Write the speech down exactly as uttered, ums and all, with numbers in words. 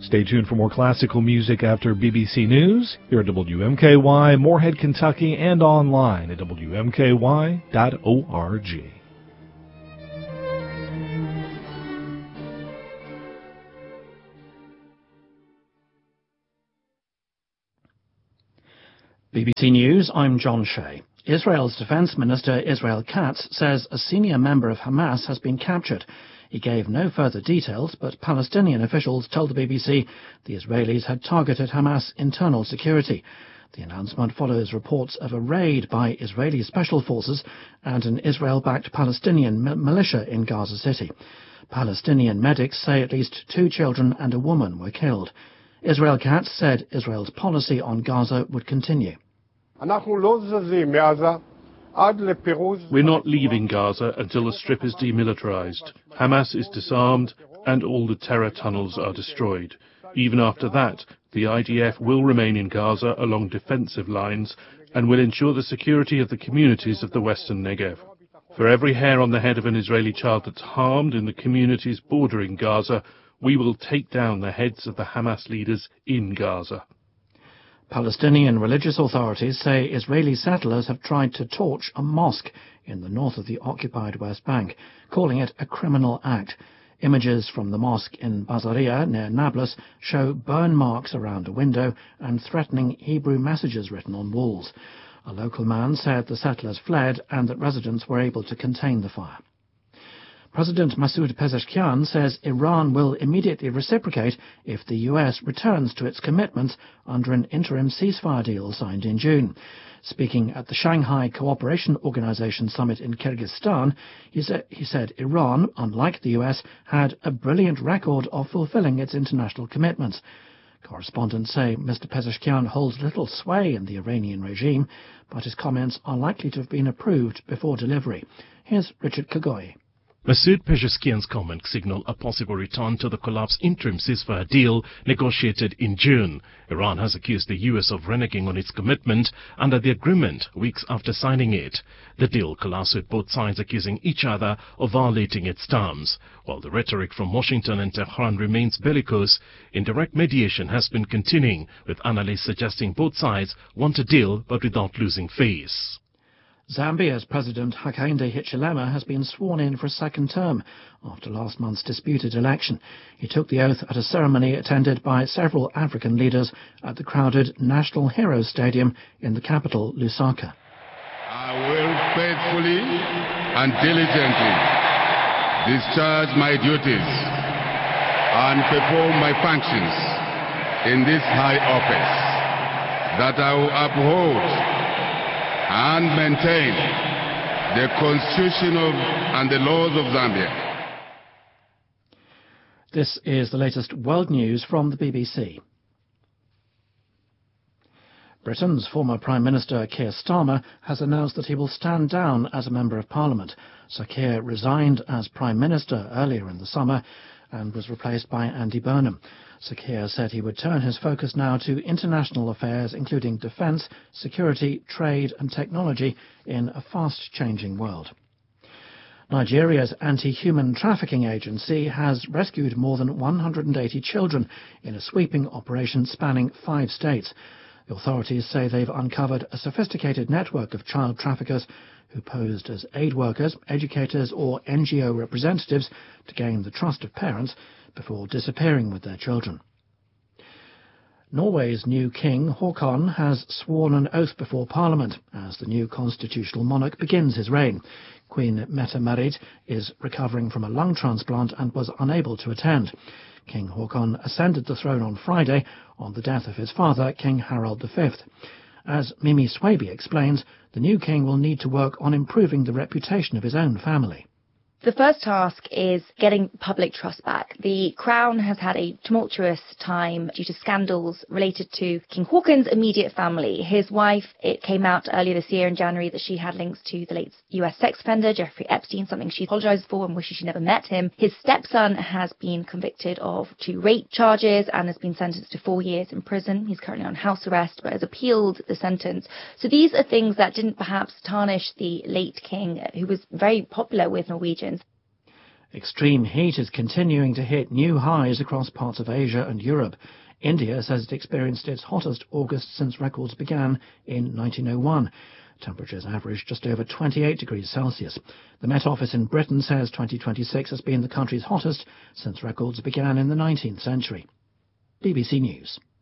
Stay tuned for more classical music after B B C News here at W M K Y, Moorhead, Kentucky, and online at W M K Y dot org. B B C News, I'm John Shea. Israel's Defense Minister Israel Katz says a senior member of Hamas has been captured. He gave no further details, but Palestinian officials told the B B C the Israelis had targeted Hamas internal security. The announcement follows reports of a raid by Israeli special forces and an Israel-backed Palestinian militia in Gaza City. Palestinian medics say at least two children and a woman were killed. Israel Katz said Israel's policy on Gaza would continue. We're not leaving Gaza until the strip is demilitarized, Hamas is disarmed, and all the terror tunnels are destroyed. Even after that, the I D F will remain in Gaza along defensive lines and will ensure the security of the communities of the western Negev. For every hair on the head of an Israeli child that's harmed in the communities bordering Gaza, we will take down the heads of the Hamas leaders in Gaza. Palestinian religious authorities say Israeli settlers have tried to torch a mosque in the north of the occupied West Bank, calling it a criminal act. Images from the mosque in Bazaria near Nablus show burn marks around a window and threatening Hebrew messages written on walls. A local man said the settlers fled and that residents were able to contain the fire. President Masoud Pezeshkian says Iran will immediately reciprocate if the U S returns to its commitments under an interim ceasefire deal signed in June. Speaking at the Shanghai Cooperation Organization summit in Kyrgyzstan, he, sa- he said Iran, unlike the U S, had a brilliant record of fulfilling its international commitments. Correspondents say Mister Pezeshkian holds little sway in the Iranian regime, but his comments are likely to have been approved before delivery. Here's Richard Kagoy. Masoud Pezeshkian's comments signal a possible return to the collapsed interim ceasefire deal negotiated in June. Iran has accused the U S of reneging on its commitment under the agreement weeks after signing it. The deal collapsed with both sides accusing each other of violating its terms. While the rhetoric from Washington and Tehran remains bellicose, indirect mediation has been continuing, with analysts suggesting both sides want a deal but without losing face. Zambia's President Hakainde Hichilema has been sworn in for a second term after last month's disputed election. He took the oath at a ceremony attended by several African leaders at the crowded National Heroes Stadium in the capital, Lusaka. I will faithfully and diligently discharge my duties and perform my functions in this high office, that I will uphold and maintain the Constitution of, and the laws of Zambia. This is the latest world news from the B B C. Britain's former Prime Minister Keir Starmer has announced that he will stand down as a Member of Parliament. Sir Keir resigned as Prime Minister earlier in the summer and was replaced by Andy Burnham. Sir Keir said he would turn his focus now to international affairs, including defence, security, trade and technology in a fast-changing world. Nigeria's anti-human trafficking agency has rescued more than one hundred eighty children in a sweeping operation spanning five states. The authorities say they've uncovered a sophisticated network of child traffickers who posed as aid workers, educators or N G O representatives to gain the trust of parents before disappearing with their children. Norway's new king, Haakon, has sworn an oath before Parliament as the new constitutional monarch begins his reign. Queen Mette-Marit is recovering from a lung transplant and was unable to attend. King Haakon ascended the throne on Friday on the death of his father, King Harald the Fifth. As Mimi Swaby explains, the new king will need to work on improving the reputation of his own family. The first task is getting public trust back. The Crown has had a tumultuous time due to scandals related to King Haakon's immediate family. His wife, it came out earlier this year in January that she had links to the late U S sex offender Jeffrey Epstein, something she apologised for and wishes she never met him. His stepson has been convicted of two rape charges and has been sentenced to four years in prison. He's currently on house arrest but has appealed the sentence. So these are things that didn't perhaps tarnish the late king, who was very popular with Norwegians. Extreme heat is continuing to hit new highs across parts of Asia and Europe. India says it experienced its hottest August since records began in nineteen oh one. Temperatures averaged just over twenty-eight degrees Celsius. The Met Office in Britain says twenty twenty-six has been the country's hottest since records began in the nineteenth century. B B C News.